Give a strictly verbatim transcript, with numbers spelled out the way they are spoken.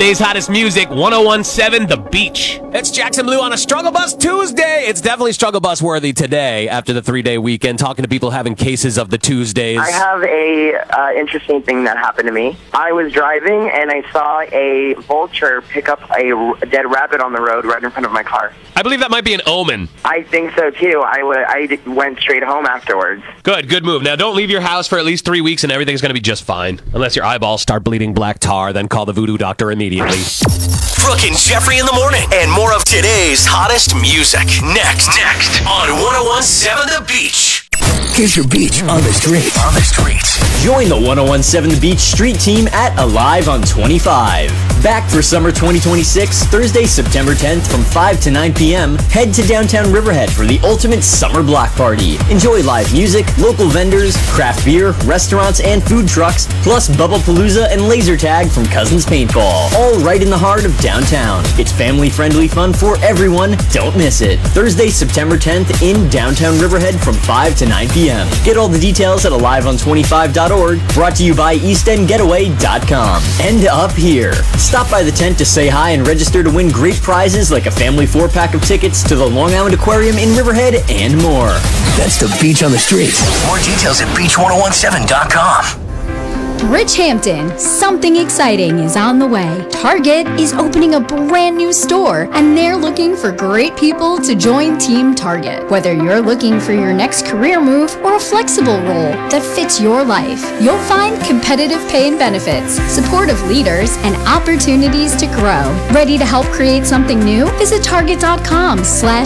today's hottest music, one oh one point seven The Beach. It's Jackson Blue on a Struggle Bus Tuesday. It's definitely Struggle Bus worthy today after the three-day weekend, talking to people having cases of the Tuesdays. I have a uh, interesting thing that happened to me. I was driving and I saw a vulture pick up a r- dead rabbit on the road right in front of my car. I believe that might be an omen. I think so too. I, w- I d- went straight home afterwards. Good, good move. Now, don't leave your house for at least three weeks and everything's going to be just fine. Unless your eyeballs start bleeding black tar, then call the voodoo doctor immediately. Brooke and Jeffrey in the morning. And more of today's hottest music. Next. Next. On one oh one point seven The Beach. Here's your beach on the street. On the street. Join the one oh one point seven The Beach Street Team at Alive on twenty-five. Back for summer twenty twenty-six, Thursday, September tenth from five to nine p.m. Head to downtown Riverhead for the ultimate summer block party. Enjoy live music, local vendors, craft beer, restaurants, and food trucks, plus Bubble-Palooza and laser tag from Cousins Paintball. All right in the heart of downtown. It's family-friendly fun for everyone. Don't miss it. Thursday, September tenth in downtown Riverhead from five to nine p.m. Get all the details at alive on twenty-five dot org. Brought to you by east end getaway dot com. And up here. Stop by the tent to say hi and register to win great prizes like a family four-pack of tickets to the Long Island Aquarium in Riverhead and more. That's the beach on the street. More details at beach ten seventeen dot com. Bridgehampton, something exciting is on the way. Target is opening a brand new store, and they're looking for great people to join Team Target. Whether you're looking for your next career move or a flexible role that fits your life, you'll find competitive pay and benefits, supportive leaders, and opportunities to grow. Ready to help create something new? Visit target dot com slash